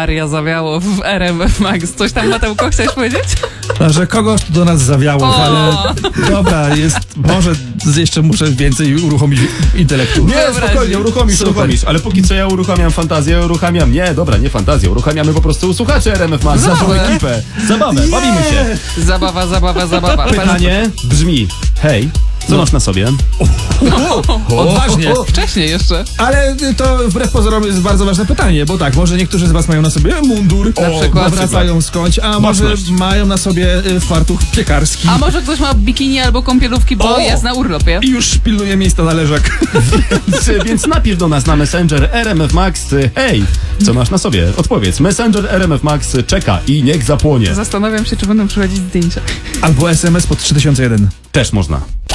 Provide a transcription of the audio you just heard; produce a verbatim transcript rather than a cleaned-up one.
Maria zawiało w R M F Max. Coś tam, Matełko, chciałeś powiedzieć? No, że kogoś tu do nas zawiało, O! ale dobra, jest, może jeszcze muszę więcej uruchomić intelektu. Nie, Wyobraźni. spokojnie, uruchomisz, Super. uruchomisz. Ale póki co ja uruchamiam fantazję, uruchamiam... Nie, dobra, nie fantazję, uruchamiamy po prostu słuchaczy R M F Max, naszą Zabawę. ekipę. Zabawę, bawimy się. Zabawa, zabawa, zabawa. Pytanie brzmi, hej, co masz na sobie? Odważnie. Wcześniej jeszcze. Ale to wbrew pozorom jest bardzo ważne pytanie, bo tak, może niektórzy z was mają na sobie mundur, Na przykład. wracają skądś, a może Baczność. mają na sobie y, fartuch piekarski A może ktoś ma bikini albo kąpielówki, bo O! jest na urlopie. i już pilnuje miejsca na leżak. Więc, więc napisz do nas na Messenger R M F Max, hej, co masz na sobie? Odpowiedz, Messenger R M F Max czeka i niech zapłonie. Zastanawiam się, czy będą przychodzić zdjęcia. Albo S M S pod trzy tysiące jeden. Też można.